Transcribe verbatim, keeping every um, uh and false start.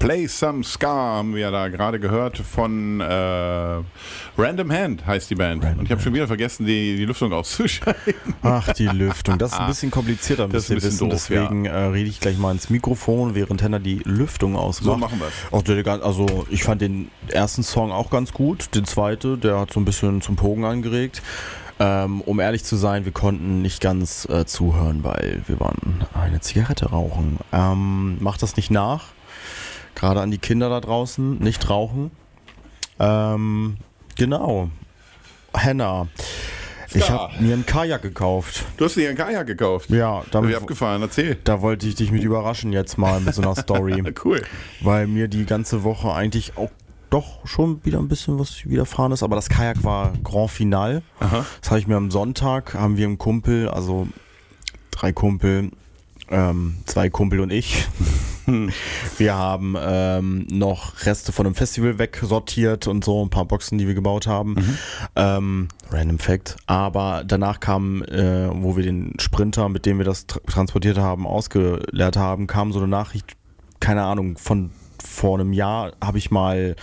Play Some Ska haben wir da gerade gehört von äh, Random Hand heißt die Band. Random Und ich habe schon wieder vergessen, die, die Lüftung auszuschalten. Ach, die Lüftung. Das ist ein bisschen komplizierter, müsst ihr wissen. Doof, Deswegen ja. äh, rede ich gleich mal ins Mikrofon, während Henna die Lüftung ausmacht. So machen wir es. Also ich fand den ersten Song auch ganz gut. Den zweiten, der hat so ein bisschen zum Pogen angeregt. Ähm, um ehrlich zu sein, wir konnten nicht ganz äh, zuhören, weil wir waren eine Zigarette rauchen. Ähm, macht das nicht nach. Gerade an die Kinder da draußen. Nicht rauchen. Ähm, genau. Henna. Ich habe mir einen Kajak gekauft. Du hast dir einen Kajak gekauft? Ja. Damit, Wie abgefahren, erzähl. Da wollte ich dich mit überraschen jetzt mal mit so einer Story. Cool. Weil mir die ganze Woche eigentlich auch doch schon wieder ein bisschen was widerfahren ist, aber das Kajak war Grand Final. Aha. Das habe ich mir am Sonntag, haben wir einen Kumpel, also drei Kumpel, ähm, zwei Kumpel und ich. Wir haben ähm, noch Reste von einem Festival wegsortiert und so, ein paar Boxen, die wir gebaut haben. Mhm. Ähm, Random Fact. Aber danach kam, äh, wo wir den Sprinter, mit dem wir das tra- transportiert haben, ausgeleert haben, kam so eine Nachricht, keine Ahnung, von vor einem Jahr habe ich mal